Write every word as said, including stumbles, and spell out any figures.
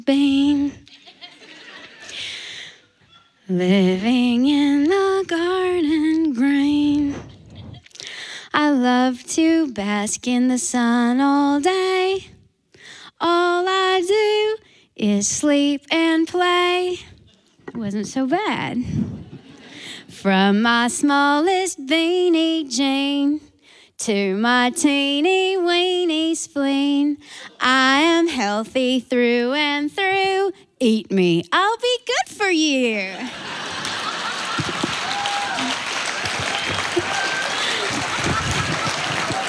Bane. Living in the garden grain. I love to bask in the sun all day. All I do is sleep and play. It wasn't so bad. From my smallest veiny Jane to my teeny weeny spleen, I am healthy through and through. Eat me, I'll be good for you.